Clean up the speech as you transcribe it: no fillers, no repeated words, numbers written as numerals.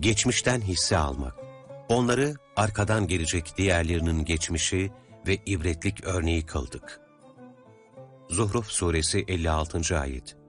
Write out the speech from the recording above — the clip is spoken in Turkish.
Geçmişten hisse almak. Onları arkadan gelecek diğerlerinin geçmişi ve ibretlik örneği kıldık. Zuhruf Suresi 56. Ayet.